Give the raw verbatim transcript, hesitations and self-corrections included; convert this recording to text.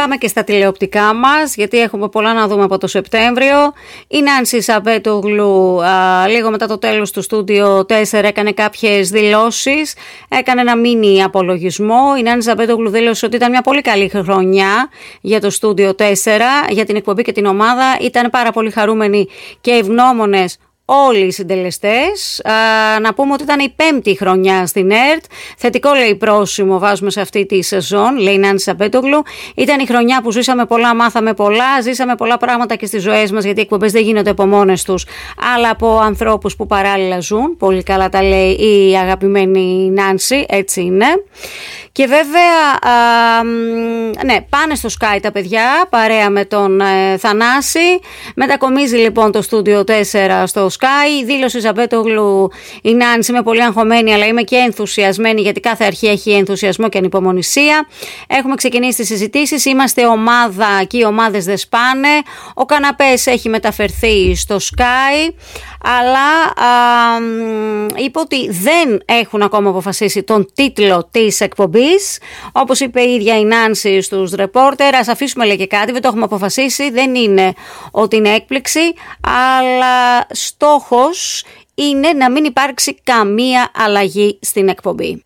πάμε και στα τηλεοπτικά μας, γιατί έχουμε πολλά να δούμε από το Σεπτέμβριο. Η Νάνση Σαββέτογλου λίγο μετά το τέλος του Στούντιο τέσσερα έκανε κάποιες δηλώσεις, έκανε ένα μίνι απολογισμό. Η Νάνση Σαββέτογλου δήλωσε ότι ήταν μια πολύ καλή χρονιά για το Στούντιο τέσσερα, για την εκπομπή και την ομάδα. Ήταν πάρα πολύ χαρούμενοι και ευγνώμονες όλοι οι συντελεστές. Α, να πούμε ότι ήταν η πέμπτη χρονιά στην ΕΡΤ. Θετικό, λέει, πρόσημο βάζουμε σε αυτή τη σεζόν, λέει η Νάνση Σαββέτογλου. Ήταν η χρονιά που ζήσαμε πολλά, μάθαμε πολλά, ζήσαμε πολλά πράγματα και στις ζωές μας, γιατί οι εκπομπές δεν γίνονται από μόνες τους, αλλά από ανθρώπους που παράλληλα ζουν. Πολύ καλά τα λέει η αγαπημένη Νάνση, έτσι είναι. Και βέβαια, α, ναι, πάνε στο Sky τα παιδιά, παρέα με τον ε, Θανάση. Μετακομίζει λοιπόν το Στούντιο τέσσερα στο Sky. Δήλωσε η Σαββέτογλου, η Νάνση, είμαι πολύ αγχωμένη, αλλά είμαι και ενθουσιασμένη, γιατί κάθε αρχή έχει ενθουσιασμό και ανυπομονησία. Έχουμε ξεκινήσει τις συζητήσεις, είμαστε ομάδα και οι ομάδες δεν σπάνε. Ο καναπές έχει μεταφερθεί στο Sky, αλλά α, είπε ότι δεν έχουν ακόμα αποφασίσει τον τίτλο της εκπομπής. Όπως είπε η ίδια η Νάνση στους ρεπόρτερ, ας αφήσουμε, λέει, και κάτι, δεν το έχουμε αποφασίσει, δεν είναι ότι είναι έκπληξη, αλλά στόχος είναι να μην υπάρξει καμία αλλαγή στην εκπομπή.